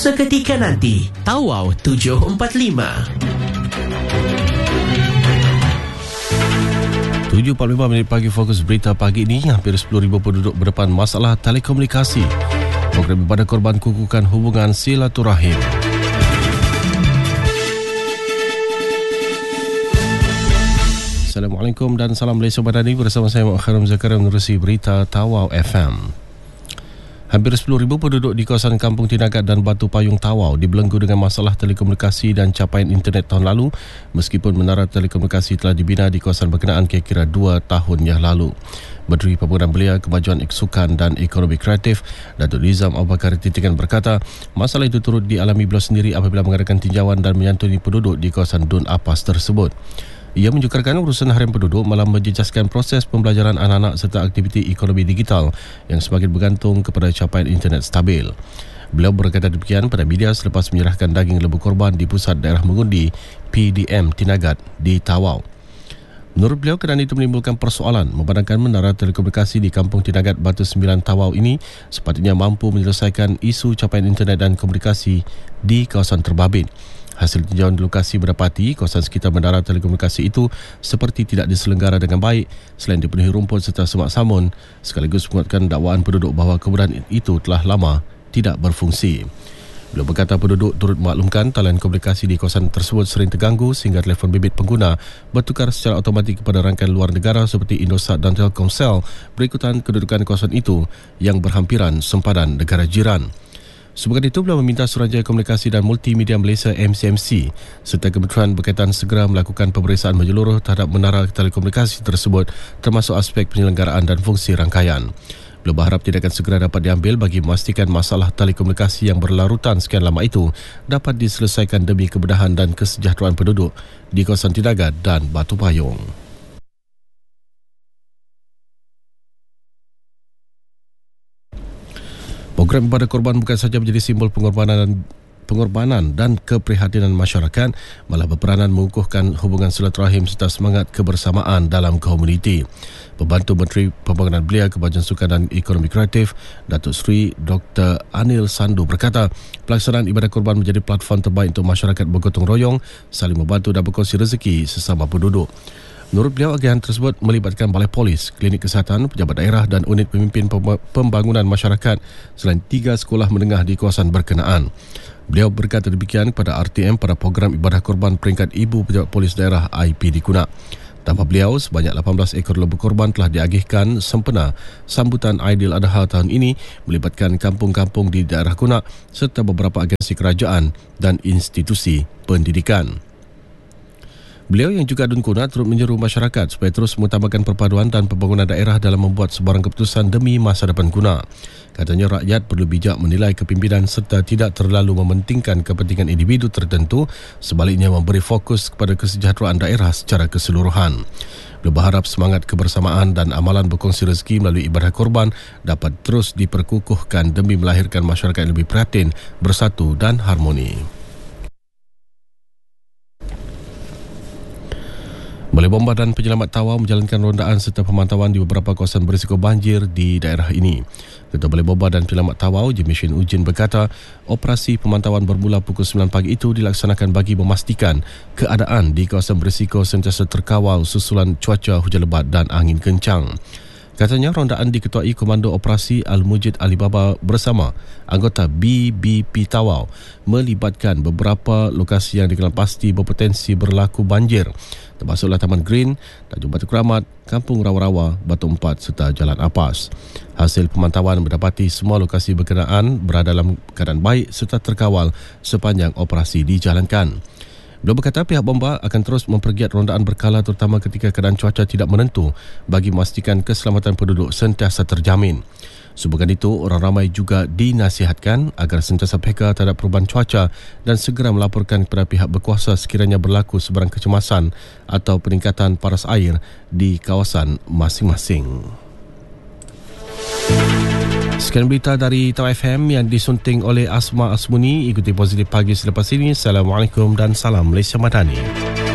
seketika nanti. Tawau 745. 7.45 minit pagi, fokus berita pagi ini. Hampir 10,000 penduduk berdepan masalah telekomunikasi. Program ibadah korban kukuhkan hubungan silaturahim. Assalamualaikum dan salam Malaysia Madani. Bersama saya Muhammad Zakaria menerusi berita Tawau FM. Hampir 10,000 penduduk di kawasan Kampung Tinagat dan Batu Payung Tawau dibelenggu dengan masalah telekomunikasi dan capaian internet tahun lalu, meskipun menara telekomunikasi telah dibina di kawasan berkenaan kira-kira 2 tahun yang lalu. Menteri Pembangunan Belia, Kemajuan Sukan dan Ekonomi Kreatif, Datuk Nizam Abu Bakar Tintikan berkata, masalah itu turut dialami beliau sendiri apabila mengadakan tinjauan dan menyantuni penduduk di kawasan Dun Apas tersebut. Ia menjukarkan urusan harian penduduk malah menjejaskan proses pembelajaran anak-anak serta aktiviti ekonomi digital yang semakin bergantung kepada capaian internet stabil. Beliau berkata demikian pada media selepas menyerahkan daging lembu korban di Pusat Daerah Mengundi PDM Tinagat di Tawau. Menurut beliau, kerana itu menimbulkan persoalan memandangkan menara telekomunikasi di Kampung Tinagat Batu 9 Tawau ini sepatutnya mampu menyelesaikan isu capaian internet dan komunikasi di kawasan terbabit. Hasil tinjauan di lokasi mendapati kawasan sekitar menara telekomunikasi itu seperti tidak diselenggara dengan baik selain dipenuhi rumput serta semak samun, sekaligus menguatkan dakwaan penduduk bahawa kemudahan itu telah lama tidak berfungsi. Beliau berkata penduduk turut maklumkan talian komunikasi di kawasan tersebut sering terganggu sehingga telefon bimbit pengguna bertukar secara automatik kepada rangkaian luar negara seperti Indosat dan Telkomsel berikutan kedudukan kawasan itu yang berhampiran sempadan negara jiran. Sebagai itu, beliau meminta Suruhanjaya Komunikasi dan Multimedia Malaysia MCMC serta Kementerian berkaitan segera melakukan pemeriksaan menyeluruh terhadap menara telekomunikasi tersebut termasuk aspek penyelenggaraan dan fungsi rangkaian. Beliau berharap tindakan segera dapat diambil bagi memastikan masalah telekomunikasi yang berlarutan sekian lama itu dapat diselesaikan demi kemudahan dan kesejahteraan penduduk di kawasan Tinagat dan Batu Payung. Program ibadah korban bukan sahaja menjadi simbol pengorbanan dan keprihatinan masyarakat, malah berperanan mengukuhkan hubungan silaturahim serta semangat kebersamaan dalam komuniti. Pembantu Menteri Pembangunan Belia, Kemajuan Sukan dan Ekonomi Kreatif, Datuk Seri Dr. Anil Sandu berkata, pelaksanaan ibadah korban menjadi platform terbaik untuk masyarakat bergotong royong, saling membantu dan berkongsi rezeki sesama penduduk. Menurut beliau, agihan tersebut melibatkan balai polis, klinik kesihatan, pejabat daerah dan unit pemimpin pembangunan masyarakat selain 3 sekolah menengah di kawasan berkenaan. Beliau berkata demikian kepada RTM pada program ibadah korban peringkat Ibu Pejabat Polis Daerah IP di Kunak. Tambah beliau, sebanyak 18 ekor lembu korban telah diagihkan sempena sambutan Aidiladha tahun ini melibatkan kampung-kampung di daerah Kunak serta beberapa agensi kerajaan dan institusi pendidikan. Beliau yang juga Dun Kunak turut menyeru masyarakat supaya terus mengutamakan perpaduan dan pembangunan daerah dalam membuat sebarang keputusan demi masa depan Kunak. Katanya rakyat perlu bijak menilai kepimpinan serta tidak terlalu mementingkan kepentingan individu tertentu, sebaliknya memberi fokus kepada kesejahteraan daerah secara keseluruhan. Beliau berharap semangat kebersamaan dan amalan berkongsi rezeki melalui ibadah korban dapat terus diperkukuhkan demi melahirkan masyarakat yang lebih prihatin, bersatu dan harmoni. Balai Bomba dan Penyelamat Tawau menjalankan rondaan serta pemantauan di beberapa kawasan berisiko banjir di daerah ini. Ketua Balai Bomba dan Penyelamat Tawau, Jimishin Ujin berkata, operasi pemantauan bermula pukul 9 pagi itu dilaksanakan bagi memastikan keadaan di kawasan berisiko sentiasa terkawal susulan cuaca hujan lebat dan angin kencang. Katanya rondaan diketuai Komando Operasi Al-Mujid Alibaba bersama anggota BBP Tawau melibatkan beberapa lokasi yang dikenal pasti berpotensi berlaku banjir, termasuklah Taman Green, Tanjung Batu Keramat, Kampung Rawa-Rawa, Batu Empat serta Jalan Apas. Hasil pemantauan mendapati semua lokasi berkenaan berada dalam keadaan baik serta terkawal sepanjang operasi dijalankan. Beliau berkata pihak bomba akan terus mempergiat rondaan berkala terutama ketika keadaan cuaca tidak menentu bagi memastikan keselamatan penduduk sentiasa terjamin. Sehubungan itu, orang ramai juga dinasihatkan agar sentiasa peka terhadap perubahan cuaca dan segera melaporkan kepada pihak berkuasa sekiranya berlaku sebarang kecemasan atau peningkatan paras air di kawasan masing-masing. Sekian berita dari Tawau FM yang disunting oleh Asma Asmuni. Ikuti Positif Pagi selepas ini. Assalamualaikum dan salam Malaysia Madani.